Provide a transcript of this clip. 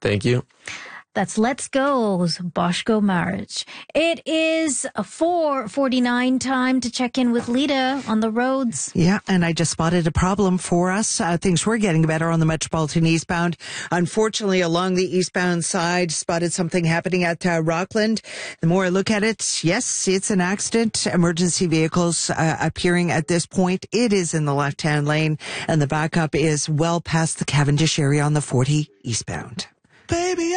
Thank you. That's Let's Go's Boschko Marriage. It is a 4:49 time to check in with Lita on the roads. Yeah, and I just spotted a problem for us. Things were getting better on the Metropolitan eastbound. Unfortunately, along the eastbound side, spotted something happening at Rockland. The more I look at it, yes, it's an accident. Emergency vehicles appearing at this point. It is in the left-hand lane, and the backup is well past the Cavendish area on the 40 eastbound. Baby.